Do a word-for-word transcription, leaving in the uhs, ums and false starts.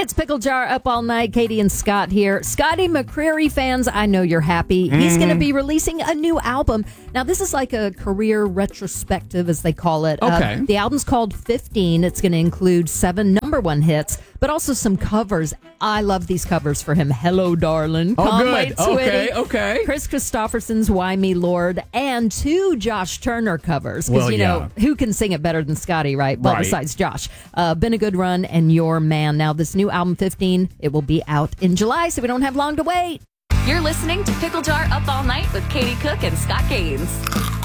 It's Pickle Jar Up All Night. Katie and Scott here. Scotty McCreery fans, I know you're happy. Mm-hmm. He's going to be releasing a new album. Now, this is like a career retrospective, as they call it. Okay. Uh, the album's called fifteen. It's going to include seven number one hits, but also some covers. I love these covers for him. Hello, Darling. Oh, Come good. Wait, Okay, Sweetie. okay. Chris Christopherson's Why Me Lord, and two Josh Turner covers. Because, Well, you yeah. know, who can sing it better than Scotty, right? Well, Right. besides Josh. Uh, Been a Good Run and Your Man. Now, this new album, fifteen, it will be out in July, so we don't have long to wait. You're listening to Pickle Jar Up All Night with Katie Cook and Scott Gaines.